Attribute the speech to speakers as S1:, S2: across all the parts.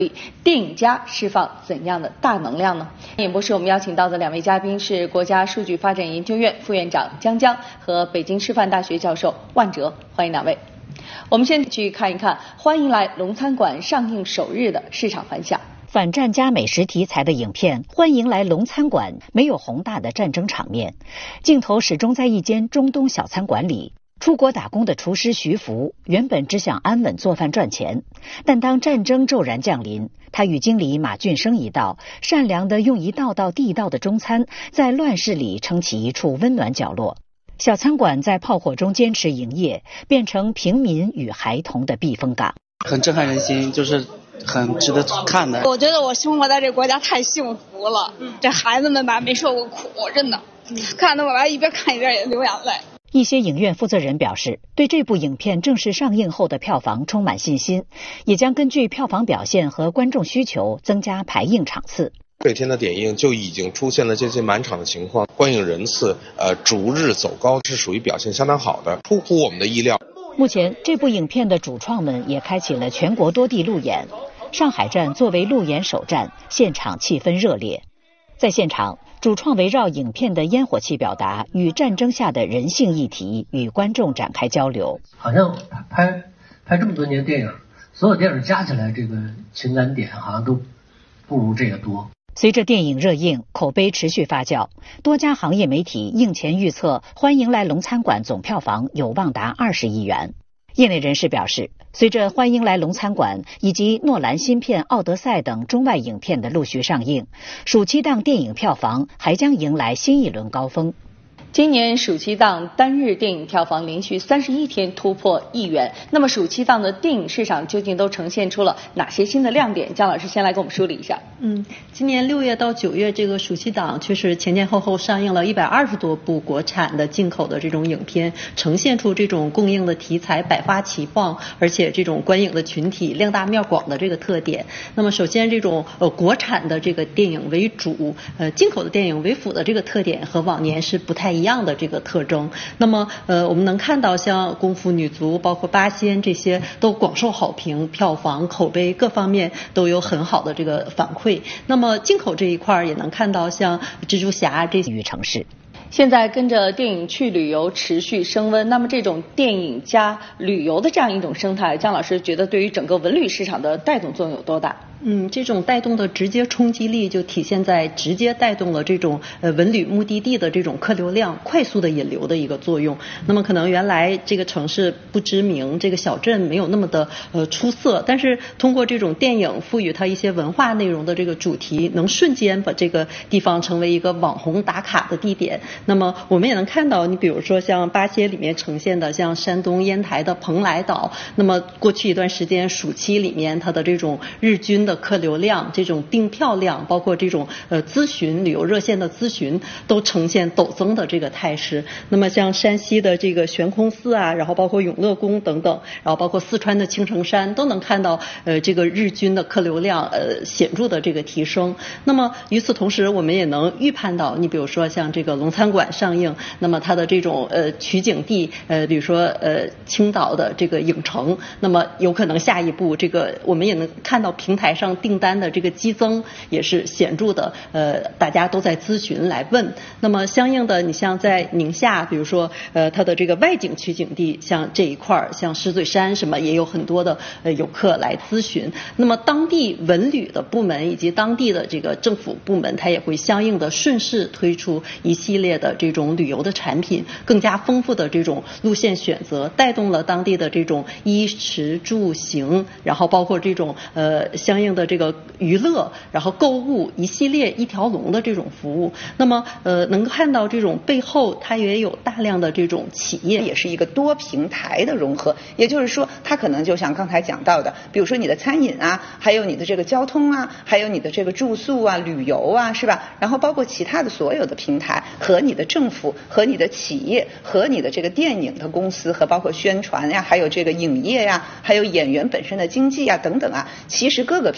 S1: 电影家释放怎样的大能量呢？演播室我们邀请到的两位嘉宾是国家数据发展研究院副院长姜江和北京师范大学教授万哲，欢迎两位。我们先去看一看《欢迎来龙餐馆》上映首日的市场反响。
S2: 反战加美食题材的影片《欢迎来龙餐馆》没有宏大的战争场面，镜头始终在一间中东小餐馆里。出国打工的厨师徐福原本只想安稳做饭赚钱，但当战争骤然降临，他与经理马俊生一道，善良地用一道道地道的中餐，在乱世里撑起一处温暖角落。小餐馆在炮火中坚持营业，变成平民与孩童的避风港。
S3: 很震撼人心，就是很值得看的。
S4: 我觉得我生活在这个国家太幸福了，这孩子们吧没受过苦，真的，看得我吧一边看一边也流眼泪。
S2: 一些影院负责人表示，对这部影片正式上映后的票房充满信心，也将根据票房表现和观众需求增加排映场次。
S5: 这天的点映就已经出现了这些满场的情况，观影人次逐日走高，是属于表现相当好的，出乎我们的意料。
S2: 目前这部影片的主创们也开启了全国多地路演，上海站作为路演首站，现场气氛热烈。在现场，主创围绕影片的烟火气表达与战争下的人性议题与观众展开交流。
S6: 好像拍这么多年电影，所有电影加起来这个情感点好像都不如这个多。
S2: 随着电影热映，口碑持续发酵，多家行业媒体映前预测《欢迎来龙餐馆》总票房有望达20亿元。业内人士表示，随着《欢迎来龙餐馆》以及诺兰新片《奥德赛》等中外影片的陆续上映，暑期档电影票房还将迎来新一轮高峰。
S1: 今年暑期档单日电影票房连续31天突破1亿元，那么暑期档的电影市场究竟都呈现出了哪些新的亮点？姜老师先来给我们梳理一下。
S7: 今年6月到9月这个暑期档确实前后上映了120多部国产的、进口的这种影片，呈现出这种供应的题材百花齐放，而且这种观影的群体量大面广的这个特点。那么首先这种国产的这个电影为主，进口的电影为辅的这个特点和往年是不太一样的这个特征。那么我们能看到像功夫女足包括八仙这些都广受好评，票房口碑各方面都有很好的这个反馈。那么进口这一块也能看到像蜘蛛侠这些
S2: 城市。
S1: 现在跟着电影去旅游持续升温，那么这种电影加旅游的这样一种生态，姜老师觉得对于整个文旅市场的带动作用有多大？
S7: 这种带动的直接冲击力就体现在直接带动了这种文旅目的地的这种客流量快速的引流的一个作用。那么可能原来这个城市不知名，这个小镇没有那么的出色，但是通过这种电影赋予它一些文化内容的这个主题，能瞬间把这个地方成为一个网红打卡的地点。那么我们也能看到，你比如说像八仙里面呈现的像山东烟台的蓬莱岛，那么过去一段时间暑期里面它的这种日均的客流量、这种订票量，包括这种咨询旅游热线的咨询，都呈现陡增的这个态势。那么像山西的这个悬空寺啊，然后包括永乐宫等等，然后包括四川的青城山，都能看到这个日均的客流量显著的这个提升。那么与此同时，我们也能预判到，你比如说像这个龙餐馆上映，那么它的这种取景地比如说青岛的这个影城，那么有可能下一步这个我们也能看到平台上订单的这个激增也是显著的，大家都在咨询来问。那么相应的，你像在宁夏，比如说它的这个外景取景地，像这一块像狮嘴山什么，也有很多的游客来咨询。那么当地文旅的部门以及当地的这个政府部门，它也会相应的顺势推出一系列的这种旅游的产品，更加丰富的这种路线选择，带动了当地的这种衣食住行，然后包括这种相应的这个娱乐，然后购物一系列一条龙的这种服务。那么能看到这种背后它也有大量的这种企业，
S8: 也是一个多平台的融合。也就是说它可能就像刚才讲到的，比如说你的餐饮啊，还有你的这个交通啊，还有你的这个住宿啊、旅游啊，是吧？然后包括其他的所有的平台和你的政府和你的企业和你的这个电影的公司和包括宣传呀，还有这个影业呀，还有演员本身的经济啊等等啊，其实各个平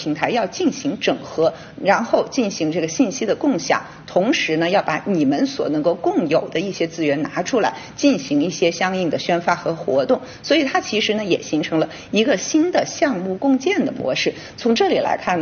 S8: 平台要进行整合，然后进行这个信息的共享，同时呢，要把你们所能够共有的一些资源拿出来，进行一些相应的宣发和活动。所以它其实呢，也形成了一个新的项目共建的模式。从这里来看呢，